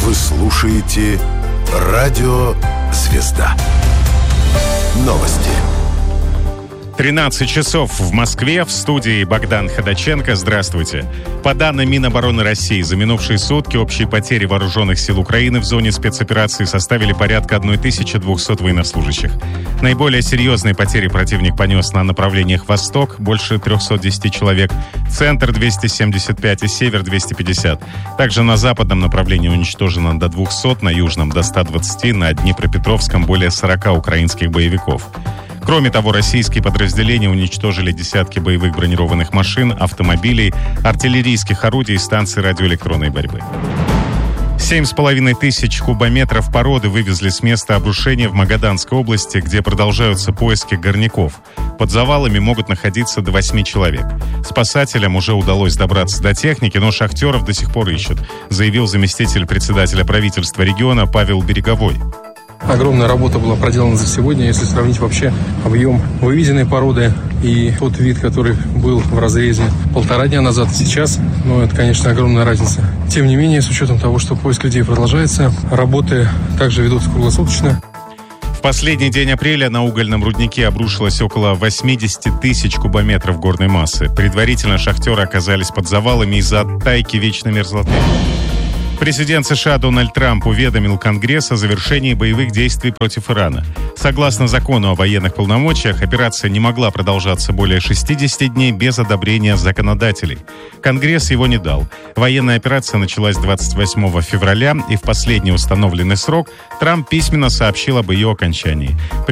Вы слушаете «Радио Звезда». Новости. 13 часов в Москве. В студии Богдан Ходаченко. Здравствуйте. По данным Минобороны России, за минувшие сутки общие потери вооруженных сил Украины в зоне спецоперации составили порядка 1200 военнослужащих. Наиболее серьезные потери противник понес на направлениях Восток – больше 310 человек, Центр – 275 и Север – 250. Также на западном направлении уничтожено до 200, на южном – до 120, на Днепропетровском – более 40 украинских боевиков. Кроме того, российские подразделения уничтожили десятки боевых бронированных машин, автомобилей, артиллерийских орудий и станций радиоэлектронной борьбы. 7,5 тысяч кубометров породы вывезли с места обрушения в Магаданской области, где продолжаются поиски горняков. Под завалами могут находиться до 8 человек. Спасателям уже удалось добраться до техники, но шахтеров до сих пор ищут, заявил заместитель председателя правительства региона Павел Береговой. Огромная работа была проделана за сегодня, если сравнить вообще объем вывезенной породы и тот вид, который был в разрезе 1,5 дня назад и сейчас. Но это, конечно, огромная разница. Тем не менее, с учетом того, что поиск людей продолжается, работы также ведутся круглосуточно. В последний день апреля на угольном руднике обрушилось около 80 тысяч кубометров горной массы. Предварительно шахтеры оказались под завалами из-за оттайки вечной мерзлоты. Президент США Дональд Трамп уведомил Конгресс о завершении боевых действий против Ирана. Согласно закону о военных полномочиях, операция не могла продолжаться более 60 дней без одобрения законодателей. Конгресс его не дал. Военная операция началась 28 февраля, и в последний установленный срок Трамп письменно сообщил об ее окончании.